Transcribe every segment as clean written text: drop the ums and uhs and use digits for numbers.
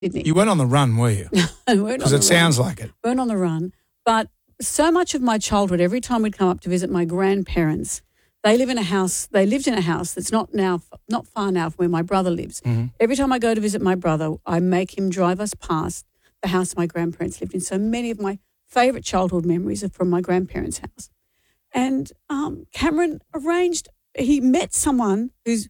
Sydney. You weren't on the run, were you? Because it sounds like it. Weren't on the run. But so much of my childhood, every time we'd come up to visit my grandparents, they lived in a house that's not far now from where my brother lives. Mm-hmm. Every time I go to visit my brother, I make him drive us past the house my grandparents lived in. So many of my favourite childhood memories are from my grandparents' house. And Cameron he met someone who's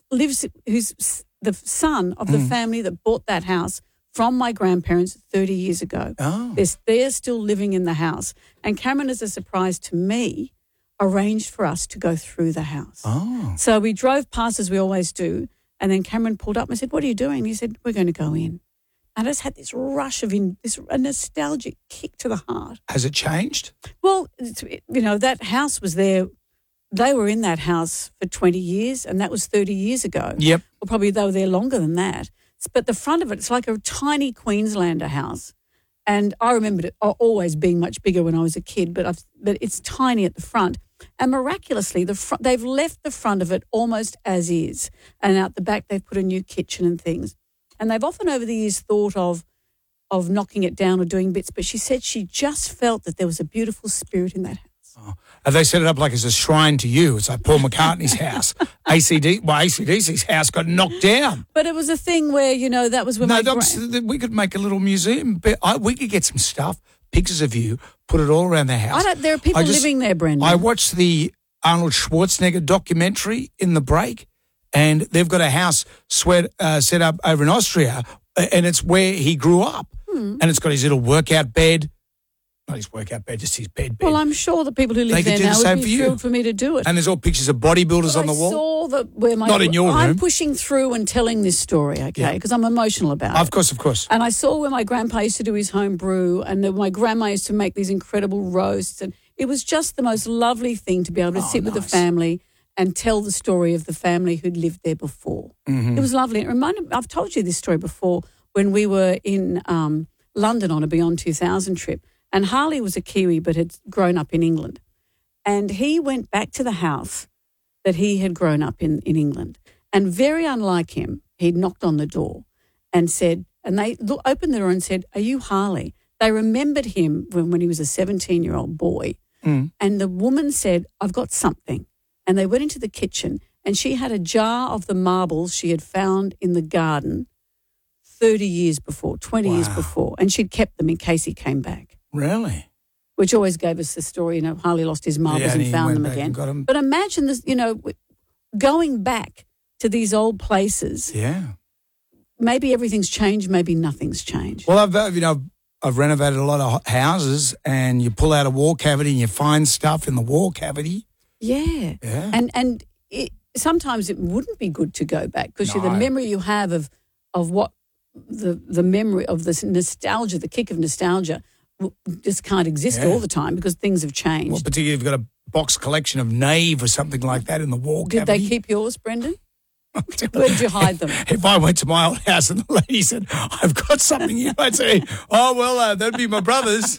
the son of the family that bought that house from my grandparents 30 years ago. Oh. They're still living in the house. And Cameron, as a surprise to me, arranged for us to go through the house. Oh. So we drove past, as we always do, and then Cameron pulled up and I said, "What are you doing?" And he said, "We're going to go in." And I just had this rush of a nostalgic kick to the heart. Has it changed? Well, that house was there. They were in that house for 20 years, and that was 30 years ago. Yep. Or probably they were there longer than that. But the front of it's like a tiny Queenslander house. And I remembered it always being much bigger when I was a kid, but it's tiny at the front. And miraculously, they've left the front of it almost as is. And out the back, they've put a new kitchen and things. And they've often over the years thought of knocking it down or doing bits, but she said she just felt that there was a beautiful spirit in that house. Oh. Have they set it up like it's a shrine to you? It's like Paul McCartney's house. AC/DC's house got knocked down. But it was a thing where, that was when we could make a little museum. We could get some stuff, pictures of you, put it all around the house. There are people living there, Brendan. I watched the Arnold Schwarzenegger documentary in the break, and they've got a house set up over in Austria, and it's where he grew up. And it's got his little workout bed. Not his workout bed, just his bed. Well, I'm sure the people who live there now would be thrilled for me to do it. And there's all pictures of bodybuilders on the wall. Not in your room. I'm pushing through and telling this story, okay, because I'm emotional about it. Of course. And I saw where my grandpa used to do his home brew, and my grandma used to make these incredible roasts, and it was just the most lovely thing to be able to sit with the family and tell the story of the family who'd lived there before. Mm-hmm. It was lovely. I've told you this story before when we were in London on a Beyond 2000 trip. And Harley was a Kiwi but had grown up in England. And he went back to the house that he had grown up in England. And very unlike him, he'd knocked on the door and said, and they opened the door and said, "Are you Harley?" They remembered him when he was a 17-year-old boy. Mm. And the woman said, "I've got something." And they went into the kitchen and she had a jar of the marbles she had found in the garden 30 years before, 20 years before. And she'd kept them in case he came back. Really? Which always gave us the story, Harley lost his marbles and found them again. But imagine this, going back to these old places. Yeah. Maybe everything's changed, maybe nothing's changed. Well, I've renovated a lot of houses, and you pull out a wall cavity and you find stuff in the wall cavity. Yeah. And sometimes it wouldn't be good to go back because the memory you have of what the memory of this nostalgia, the kick of nostalgia, just can't exist all the time because things have changed. Well, particularly if you've got a box collection of Nave or something like that in the wall cavity. Did they keep yours, Brendan? Where did you hide them? If I went to my old house and the lady said, "I've got something here," I'd say, "Oh, well, that'd be my brother's."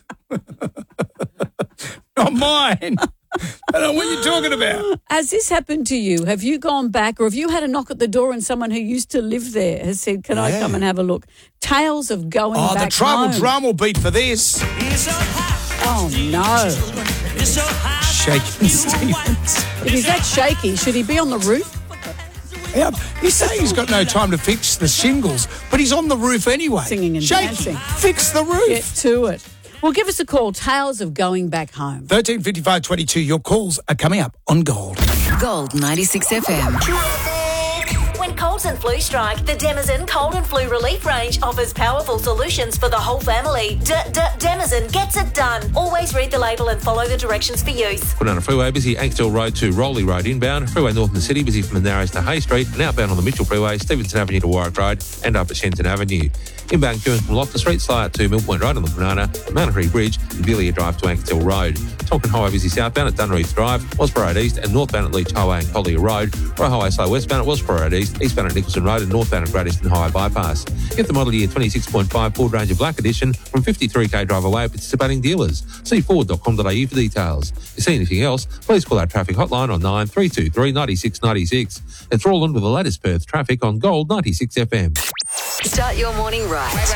Not mine. I don't know what you're talking about. Has this happened to you? Have you gone back or have you had a knock at the door and someone who used to live there has said, "Can I come and have a look?" Tales of going back home. Oh, the tribal drum will beat for this. Oh, no. Shaky Stevens. If he's that shaky, should he be on the roof? Yeah, he's saying he's got no time to fix the shingles, but he's on the roof anyway. Singing and dancing. Fix the roof. Get to it. Well, give us a call. Tales of going back home. 1355 22. Your calls are coming up on Gold. Gold 96 FM. When colds and flu strike, the Demazen Cold and Flu Relief Range offers powerful solutions for the whole family. Demazen gets it done. Always read the label and follow the directions for use. Put on a freeway, busy Anksdale Road to Rowley Road inbound. Freeway north in the city, busy from the Narrows to Hay Street. And outbound on the Mitchell Freeway, Stevenson Avenue to Warwick Road and up at Shenton Avenue. Inbound queuing from Loftus Street, Slide to Mill Point Road on the Banana, Mountaineer Bridge and Villiers Drive to Anksdale Road. Tonkin Highway busy southbound at Dunreath Drive, Wasborough Road East and northbound at Leach Highway and Collier Road. Royal Highway slow westbound at Wasborough Road East, eastbound at Nicholson Road and northbound at Great Eastern Highway Bypass. Get the model year 26.5 Ford Ranger Black Edition from 53k drive away at participating dealers. See Ford.com.au for details. If you see anything else, please call our traffic hotline on 9323 96 96. It's Roland with the latest Perth traffic on Gold 96 FM. Start your morning right.